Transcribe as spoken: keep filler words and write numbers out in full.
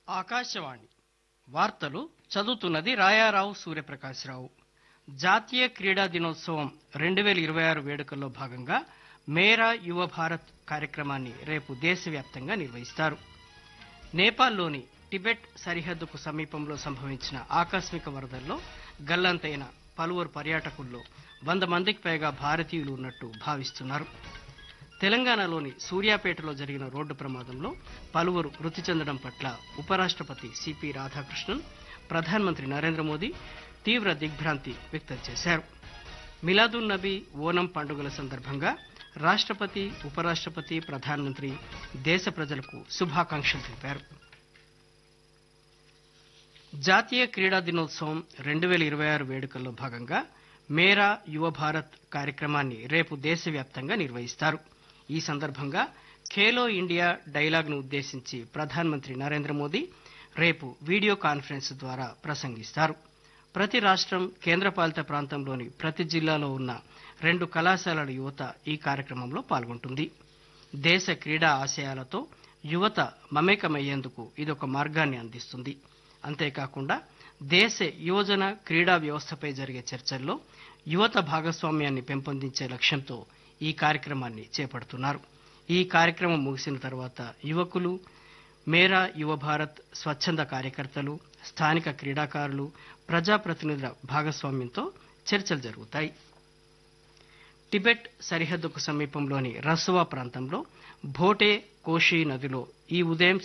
ఆకాశవాణి వార్తలు చదువుతున్నది రాయారావు సూర్యప్రకాశ్రావు. జాతీయ క్రీడా దినోత్సవం రెండు వేల ఇరవై ఆరు వేడుకల్లో భాగంగా మేరా యువ భారత్ కార్యక్రమాన్ని రేపు దేశవ్యాప్తంగా నిర్వహిస్తారు. నేపాల్లోని టిబెట్ సరిహద్దుకు సమీపంలో సంభవించిన ఆకస్మిక వరదల్లో గల్లంతైన పలువురు పర్యాటకుల్లో వంద మందికి పైగా భారతీయులు ఉన్నట్టు భావిస్తున్నారు. తెలంగాణలోని సూర్యాపేటలో జరిగిన రోడ్డు ప్రమాదంలో పలువురు మృతి చెందడం పట్ల ఉపరాష్ట్రపతి సిపి రాధాకృష్ణన్, ప్రధానమంత్రి నరేంద్ర మోదీ తీవ్ర దిగ్భ్రాంతి వ్యక్తం చేశారు. మిలాదున్ నబీ, ఓనం పండుగల సందర్భంగా రాష్ట్రపతి, ఉపరాష్ట్రపతి, ప్రధానమంత్రి దేశ ప్రజలకు శుభాకాంక్షలు తెలిపారు. జాతీయ క్రీడా దినోత్సవం రెండు వేల ఇరవై ఆరు వేడుకల్లో భాగంగా మేరా యువ భారత్ కార్యక్రమాన్ని రేపు దేశవ్యాప్తంగా నిర్వహిస్తారు. ఈ సందర్భంగా ఖేలో ఇండియా డైలాగ్ ను ఉద్దేశించి ప్రధానమంత్రి నరేంద్ర మోదీ రేపు వీడియో కాన్ఫరెన్స్ ద్వారా ప్రసంగిస్తారు. ప్రతి రాష్ట్రం, కేంద్రపాలిత ప్రాంతంలోని ప్రతి జిల్లాలో ఉన్న రెండు కళాశాలల యువత ఈ కార్యక్రమంలో పాల్గొంటుంది. దేశ క్రీడా ఆశయాలతో యువత మమేకమయ్యేందుకు ఇదొక మార్గాన్ని అందిస్తుంది. అంతేకాకుండా దేశ యువజన క్రీడా వ్యవస్థపై జరిగే చర్చల్లో యువత భాగస్వామ్యాన్ని పెంపొందించే లక్ష్యంతో ఈ కార్యక్రమాన్ని చేపడుతున్నారు. ఈ కార్యక్రమం ముగిసిన తర్వాత యువకులు, మేరా యువ భారత్ స్వచ్ఛంద కార్యకర్తలు, స్థానిక క్రీడాకారులు, ప్రజాప్రతినిధుల భాగస్వామ్యంతో చర్చలు జరుగుతాయి. టిబెట్ సరిహద్దుకు సమీపంలోని రసువా ప్రాంతంలో భోటే కోషి నదిలో ఈ ఉదయం